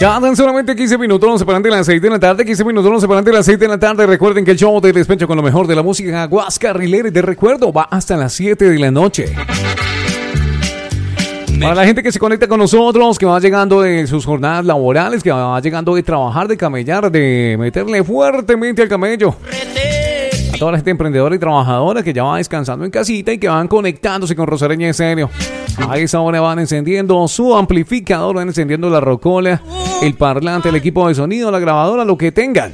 Quedan solamente 15 minutos, nos separan de las 6 de la tarde. 15 minutos, nos separan de las 6 de la tarde. Recuerden que el show del despecho con lo mejor de la música guascarrilera y de recuerdo va hasta las 7 de la noche. Para la gente que se conecta con nosotros, que va llegando de sus jornadas laborales, que va llegando de trabajar, de camellar, de meterle fuertemente al camello. A toda la gente emprendedora y trabajadora que ya va descansando en casita y que van conectándose con Rosareña Estéreo. A esa hora van encendiendo su amplificador, van encendiendo la rocola, el parlante, el equipo de sonido, la grabadora, lo que tengan.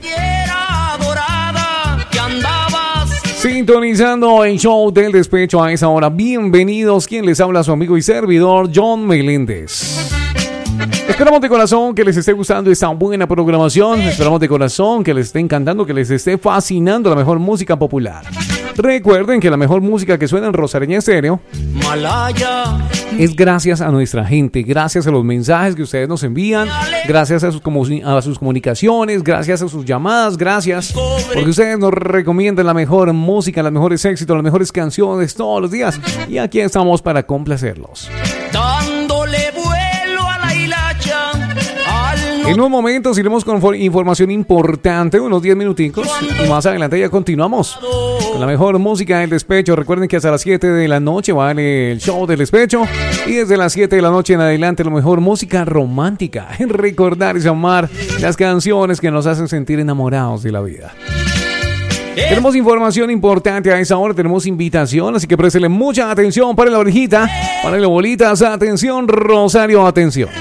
Sintonizando el show del despecho a esa hora. Bienvenidos, quien les habla, su amigo y servidor, John Meléndez. Esperamos de corazón que les esté gustando esta buena programación. Esperamos de corazón que les esté encantando, que les esté fascinando la mejor música popular. Recuerden que la mejor música que suena en Rosareña Estéreo es gracias a nuestra gente, gracias a los mensajes que ustedes nos envían, gracias a sus comunicaciones, gracias a sus llamadas, gracias porque ustedes nos recomiendan la mejor música, los mejores éxitos, las mejores canciones todos los días. Y aquí estamos para complacerlos. Dándole vuelo a la hilacha. En un momento iremos con información importante, unos 10 minuticos, y más adelante ya continuamos con la mejor música del despecho. Recuerden que hasta las 7 de la noche va el show del despecho, y desde las 7 de la noche en adelante la mejor música romántica, en recordar y amar las canciones que nos hacen sentir enamorados de la vida. Tenemos información importante a esa hora, tenemos invitación, así que préstele mucha atención. Para la orejita, para las bolitas, atención Rosario, atención.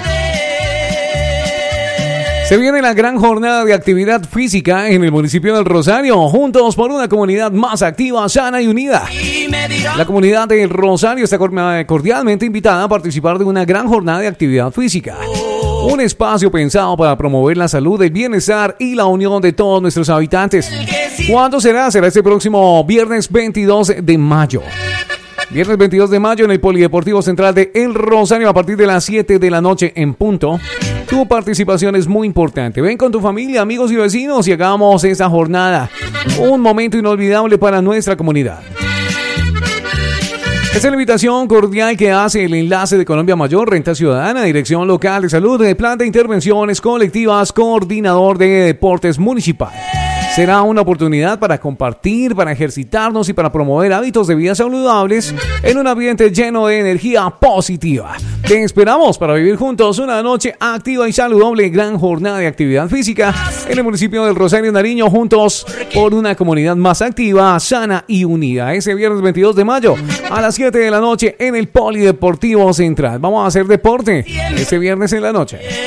Se viene la gran jornada de actividad física en el municipio del Rosario, juntos por una comunidad más activa, sana y unida. La comunidad del Rosario está cordialmente invitada a participar de una gran jornada de actividad física. Un espacio pensado para promover la salud, el bienestar y la unión de todos nuestros habitantes. ¿Cuándo será? Será este próximo viernes 22 de mayo. Viernes 22 de mayo en el Polideportivo Central de El Rosario a partir de las 7 de la noche en punto. Tu participación es muy importante. Ven con tu familia, amigos y vecinos y hagamos esta jornada un momento inolvidable para nuestra comunidad. Esta es la invitación cordial que hace el Enlace de Colombia Mayor, Renta Ciudadana, Dirección Local de Salud, Plan de Intervenciones Colectivas, Coordinador de Deportes Municipal. Será una oportunidad para compartir, para ejercitarnos y para promover hábitos de vida saludables en un ambiente lleno de energía positiva. Te esperamos para vivir juntos una noche activa y saludable, gran jornada de actividad física en el municipio del Rosario, Nariño, juntos por una comunidad más activa, sana y unida. Ese viernes 22 de mayo a las 7 de la noche en el Polideportivo Central. Vamos a hacer deporte este viernes en la noche.